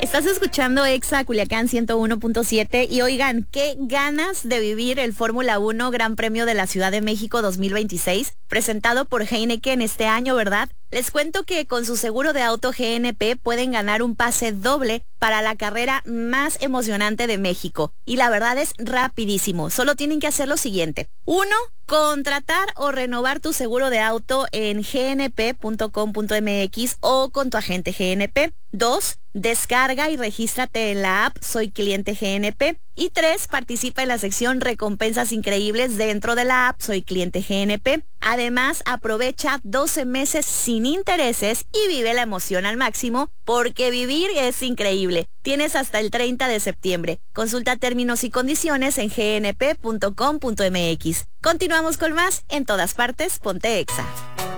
Estás escuchando Exa Culiacán 101.7 y oigan, qué ganas de vivir el Fórmula 1 Gran Premio de la Ciudad de México 2026, presentado por Heineken este año, ¿verdad? Les cuento que con su seguro de auto GNP pueden ganar un pase doble para la carrera más emocionante de México. Y la verdad es rapidísimo, solo tienen que hacer lo siguiente. 1. Contratar o renovar tu seguro de auto en gnp.com.mx o con tu agente GNP. 2. Descarga y regístrate en la app Soy Cliente GNP. Y 3. Participa en la sección Recompensas Increíbles dentro de la app Soy Cliente GNP. Además, aprovecha 12 meses sin intereses y vive la emoción al máximo, porque vivir es increíble. Tienes hasta el 30 de septiembre. Consulta términos y condiciones en gnp.com.mx. Continuamos con más En Todas Partes, Ponte Exa.